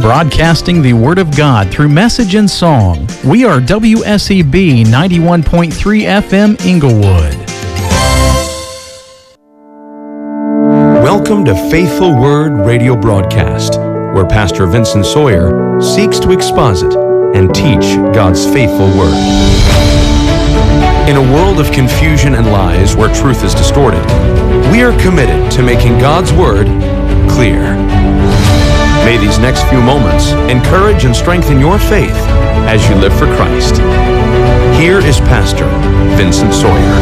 Broadcasting the Word of God through message and song. We are WSEB 91.3 FM Inglewood. Welcome to Faithful Word Radio Broadcast, where Pastor Vincent Sawyer seeks to exposit and teach God's faithful Word. In a world of confusion and lies where truth is distorted, we are committed to making God's Word clear. May these next few moments encourage and strengthen your faith as you live for Christ. Here is Pastor Vincent Sawyer.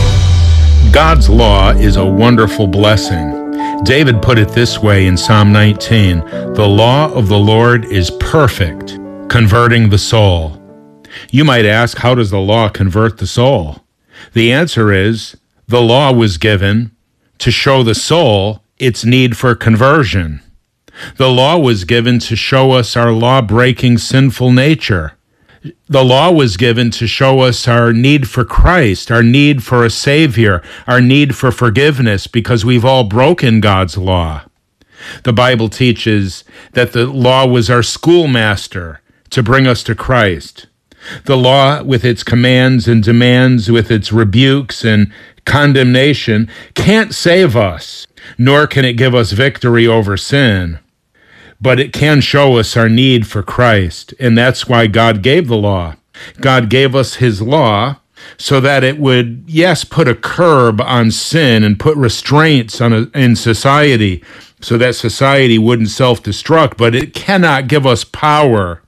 God's law is a wonderful blessing. David put it this way in Psalm 19, "The law of the Lord is perfect, converting the soul." You might ask, how does the law convert the soul? The answer is, the law was given to show the soul its need for conversion. The law was given to show us our law-breaking sinful nature. The law was given to show us our need for Christ, our need for a Savior, our need for forgiveness, because we've all broken God's law. The Bible teaches that the law was our schoolmaster to bring us to Christ. The law, with its commands and demands, with its rebukes and condemnation, can't save us, nor can it give us victory over sin. But it can show us our need for Christ, and that's why God gave the law. God gave us His law so that it would, yes, put a curb on sin and put restraints in society so that society wouldn't self-destruct, but it cannot give us power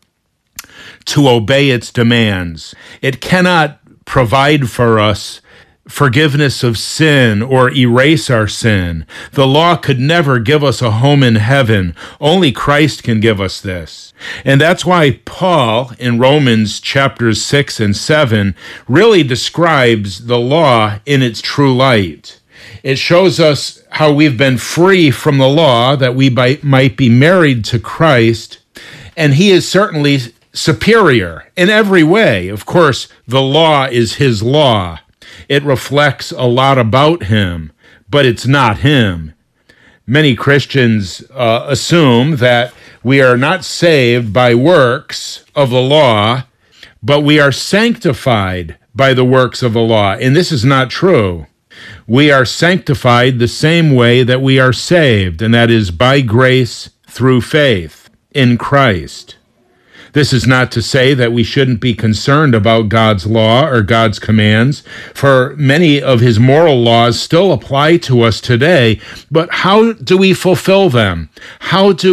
to obey its demands. It cannot provide for us forgiveness of sin or erase our sin. The law could never give us a home in heaven. Only Christ can give us this. And that's why Paul, in Romans chapters 6 and 7, really describes the law in its true light. It shows us how we've been free from the law, that we might be married to Christ, and He is certainly superior in every way. Of course, the law is His law. It reflects a lot about Him, but it's not Him. Many Christians assume that we are not saved by works of the law, but we are sanctified by the works of the law. And this is not true. We are sanctified the same way that we are saved, and that is by grace through faith in Christ. This is not to say that we shouldn't be concerned about God's law or God's commands, for many of His moral laws still apply to us today, but how do we fulfill them? How do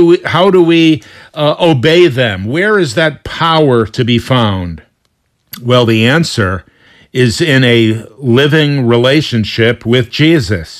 we obey them? Where is that power to be found? Well, the answer is in a living relationship with Jesus.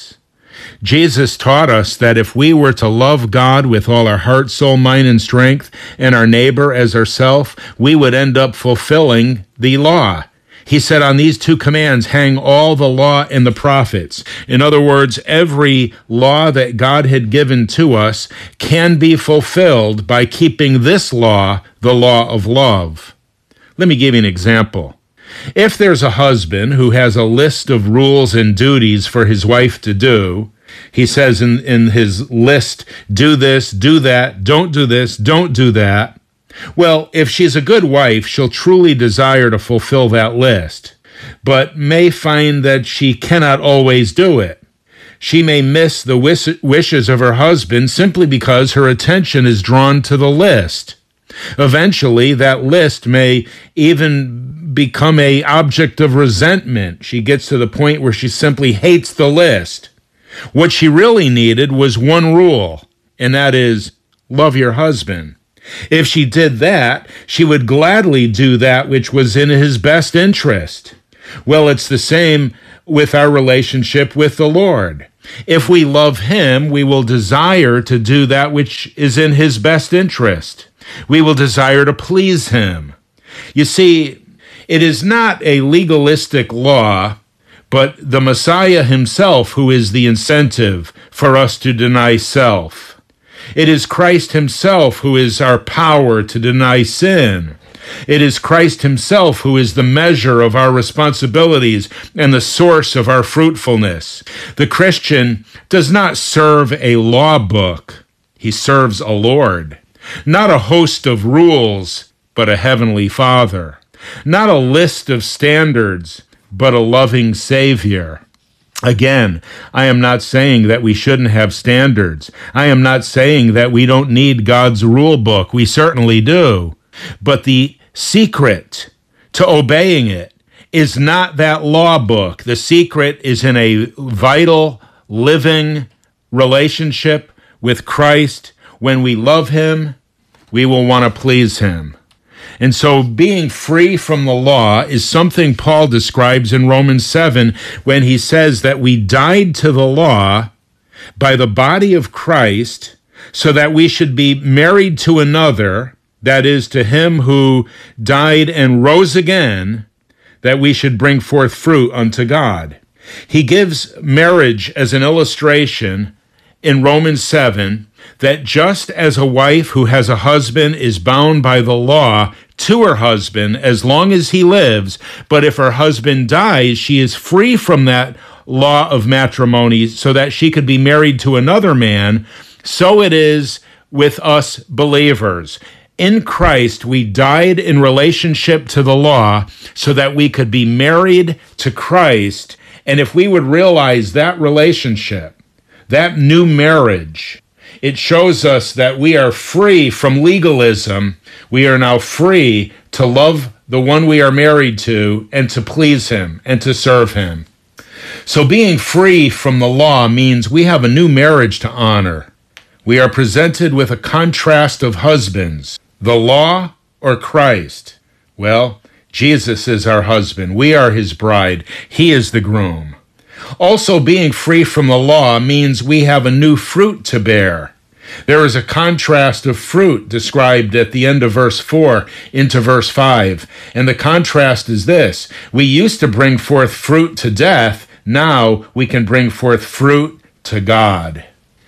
Jesus taught us that if we were to love God with all our heart, soul, mind, and strength, and our neighbor as ourself, we would end up fulfilling the law. He said, on these two commands hang all the law and the prophets. In other words, every law that God had given to us can be fulfilled by keeping this law, the law of love. Let me give you an example. If there's a husband who has a list of rules and duties for his wife to do, he says in his list, do this, do that, don't do this, don't do that. Well, if she's a good wife, she'll truly desire to fulfill that list, but may find that she cannot always do it. She may miss the wishes of her husband simply because her attention is drawn to the list. Eventually, that list may even become an object of resentment. She gets to the point where she simply hates the list. What she really needed was one rule, and that is, love your husband. If she did that, she would gladly do that which was in his best interest. Well, it's the same with our relationship with the Lord. If we love Him, we will desire to do that which is in His best interest. We will desire to please Him. You see, it is not a legalistic law, but the Messiah Himself who is the incentive for us to deny self. It is Christ Himself who is our power to deny sin. It is Christ Himself who is the measure of our responsibilities and the source of our fruitfulness. The Christian does not serve a law book. He serves a Lord. Not a host of rules, but a heavenly Father. Not a list of standards, but a loving Savior. Again, I am not saying that we shouldn't have standards. I am not saying that we don't need God's rule book. We certainly do. But the secret to obeying it is not that law book. The secret is in a vital, living relationship with Christ. When we love Him, we will want to please Him. And so being free from the law is something Paul describes in Romans 7 when he says that we died to the law by the body of Christ so that we should be married to another, that is, to Him who died and rose again, that we should bring forth fruit unto God. He gives marriage as an illustration in Romans 7 that just as a wife who has a husband is bound by the law to her husband as long as he lives, but if her husband dies, she is free from that law of matrimony so that she could be married to another man, so it is with us believers. In Christ, we died in relationship to the law so that we could be married to Christ. And if we would realize that relationship, that new marriage, it shows us that we are free from legalism. We are now free to love the one we are married to and to please Him and to serve Him. So being free from the law means we have a new marriage to honor. We are presented with a contrast of husbands, the law or Christ. Well, Jesus is our husband. We are His bride. He is the groom. Also, being free from the law means we have a new fruit to bear. There is a contrast of fruit described at the end of verse 4 into verse 5. And the contrast is this: we used to bring forth fruit to death. Now we can bring forth fruit to God.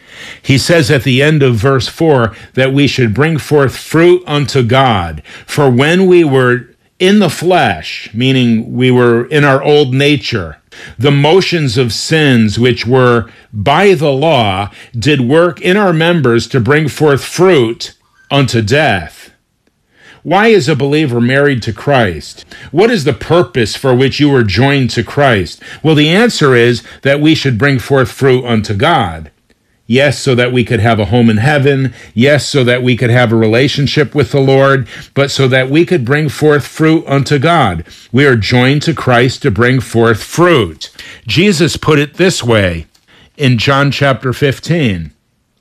He says at the end of verse 4 that we should bring forth fruit unto God. For when we were in the flesh, meaning we were in our old nature, the motions of sins which were by the law did work in our members to bring forth fruit unto death. Why is a believer married to Christ? What is the purpose for which you were joined to Christ? Well, the answer is that we should bring forth fruit unto God. Yes, so that we could have a home in heaven. Yes, so that we could have a relationship with the Lord, but so that we could bring forth fruit unto God. We are joined to Christ to bring forth fruit. Jesus put it this way in John chapter 15.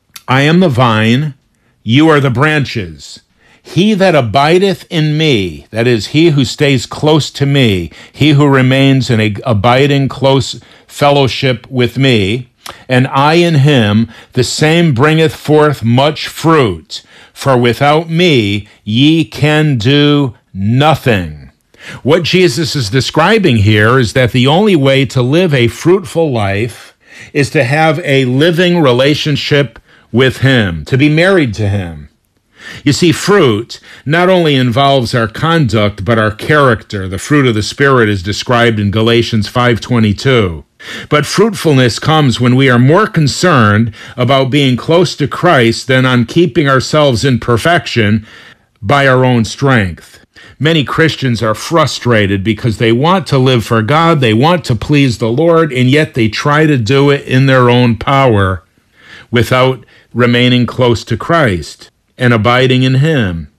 I am the vine, you are the branches. He that abideth in me, that is, he who stays close to me, he who remains in a abiding close fellowship with me, and I in him, the same bringeth forth much fruit. For without me ye can do nothing. What Jesus is describing here is that the only way to live a fruitful life is to have a living relationship with Him, to be married to Him. You see, fruit not only involves our conduct, but our character. The fruit of the Spirit is described in Galatians 5:22. But fruitfulness comes when we are more concerned about being close to Christ than on keeping ourselves in perfection by our own strength. Many Christians are frustrated because they want to live for God, they want to please the Lord, and yet they try to do it in their own power without remaining close to Christ and abiding in Him.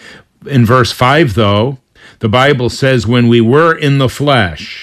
In verse 5, though, the Bible says, when we were in the flesh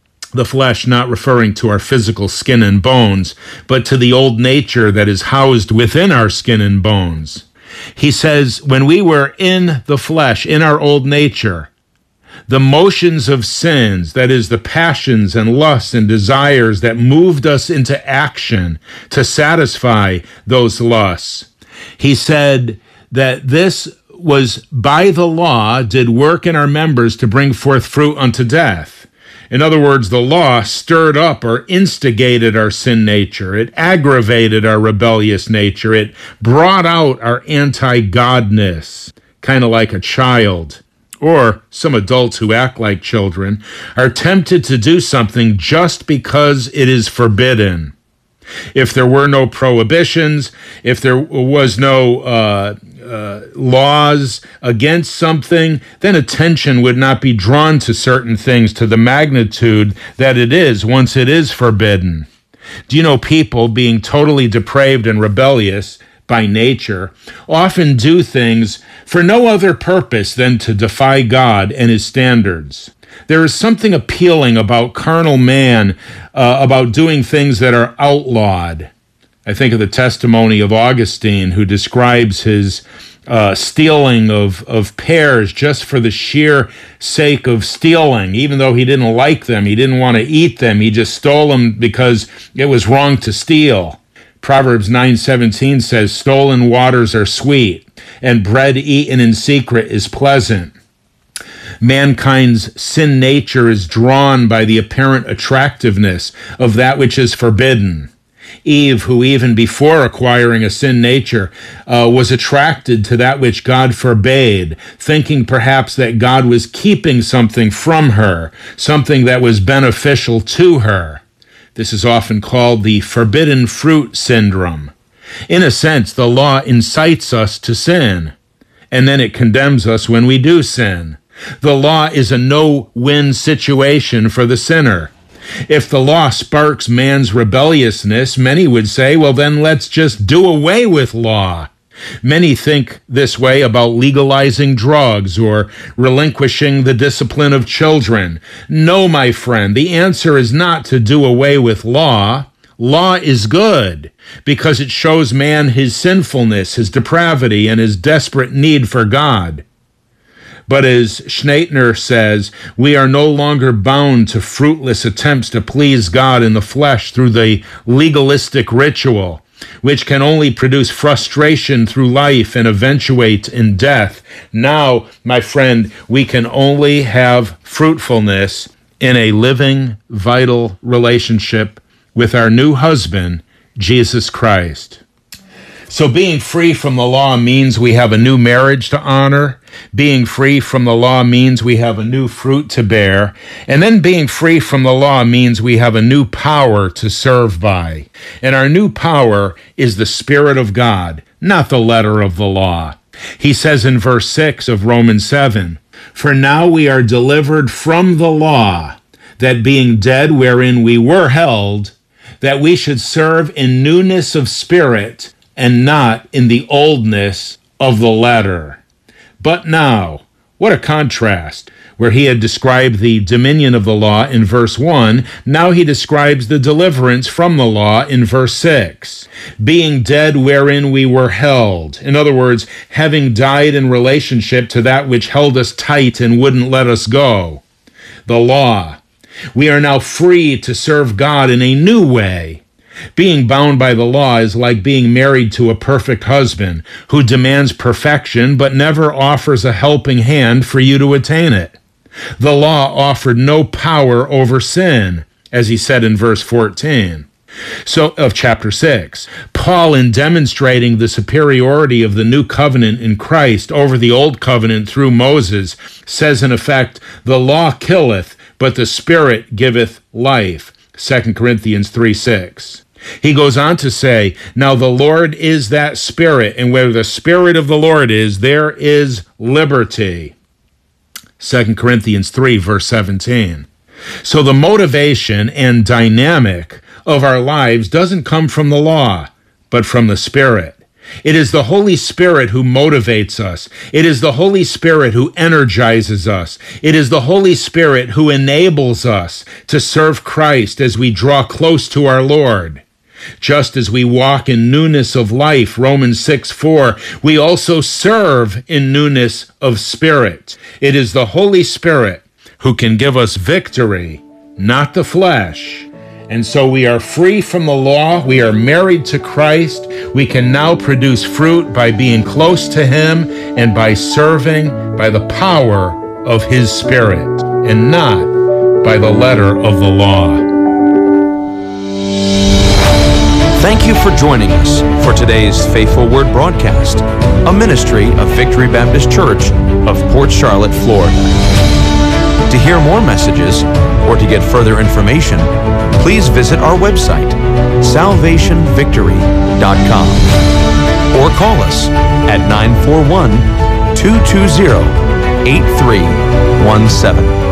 not referring to our physical skin and bones, but to the old nature that is housed within our skin and bones. He says, when we were in the flesh, in our old nature, the motions of sins, that is, the passions and lusts and desires that moved us into action to satisfy those lusts. He said that this was by the law did work in our members to bring forth fruit unto death. In other words, the law stirred up or instigated our sin nature. It aggravated our rebellious nature. It brought out our anti-godness, kind of like a child. Or some adults who act like children are tempted to do something just because it is forbidden. If there were no prohibitions, if there was no laws against something, then attention would not be drawn to certain things to the magnitude that it is once it is forbidden. Do you know people being totally depraved and rebellious by nature often do things for no other purpose than to defy God and his standards? There is something appealing about carnal man, about doing things that are outlawed. I think of the testimony of Augustine, who describes his stealing of pears just for the sheer sake of stealing. Even though he didn't like them, he didn't want to eat them, he just stole them because it was wrong to steal. Proverbs 9:17 says, "Stolen waters are sweet, and bread eaten in secret is pleasant." Mankind's sin nature is drawn by the apparent attractiveness of that which is forbidden. Eve, who even before acquiring a sin nature, was attracted to that which God forbade, thinking perhaps that God was keeping something from her, something that was beneficial to her. This is often called the forbidden fruit syndrome. In a sense, the law incites us to sin, and then it condemns us when we do sin. The law is a no-win situation for the sinner. If the law sparks man's rebelliousness, many would say, well, then let's just do away with law. Many think this way about legalizing drugs or relinquishing the discipline of children. No, my friend, the answer is not to do away with law. Law is good because it shows man his sinfulness, his depravity, and his desperate need for God. But as Schneitner says, we are no longer bound to fruitless attempts to please God in the flesh through the legalistic ritual, which can only produce frustration through life and eventuate in death. Now, my friend, we can only have fruitfulness in a living, vital relationship with our new husband, Jesus Christ. So being free from the law means we have a new marriage to honor. Being free from the law means we have a new fruit to bear. And then being free from the law means we have a new power to serve by. And our new power is the Spirit of God, not the letter of the law. He says in verse 6 of Romans 7, "For now we are delivered from the law, that being dead wherein we were held, that we should serve in newness of spirit, and not in the oldness of the letter." But now, what a contrast. Where he had described the dominion of the law in verse 1, now he describes the deliverance from the law in verse 6. Being dead wherein we were held. In other words, having died in relationship to that which held us tight and wouldn't let us go. The law. We are now free to serve God in a new way. Being bound by the law is like being married to a perfect husband who demands perfection but never offers a helping hand for you to attain it. The law offered no power over sin, as he said in verse 14 of chapter 6. Paul, in demonstrating the superiority of the new covenant in Christ over the old covenant through Moses, says in effect, "The law killeth, but the Spirit giveth life." 2 Corinthians 3:6. He goes on to say, "Now the Lord is that Spirit, and where the Spirit of the Lord is, there is liberty." 2 Corinthians 3, verse 17. So the motivation and dynamic of our lives doesn't come from the law, but from the Spirit. It is the Holy Spirit who motivates us. It is the Holy Spirit who energizes us. It is the Holy Spirit who enables us to serve Christ as we draw close to our Lord. Just as we walk in newness of life, Romans 6:4, we also serve in newness of spirit. It is the Holy Spirit who can give us victory, not the flesh. And so we are free from the law. We are married to Christ. We can now produce fruit by being close to Him and by serving by the power of His Spirit and not by the letter of the law. Thank you for joining us for today's Faithful Word broadcast, a ministry of Victory Baptist Church of Port Charlotte, Florida. To hear more messages or to get further information, please visit our website, salvationvictory.com. or call us at 941-220-8317.